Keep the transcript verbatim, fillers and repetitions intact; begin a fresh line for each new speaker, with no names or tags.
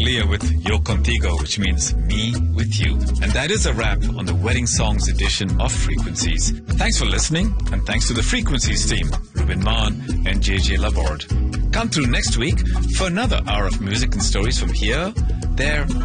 Aaliyah with Yo Contigo, which means me with you. And that is a wrap on the Wedding Songs edition of Frequencies. Thanks for listening, and thanks to the Frequencies team, Ruben Maan and J J Laborde. Come through next week for another hour of music and stories from here, there,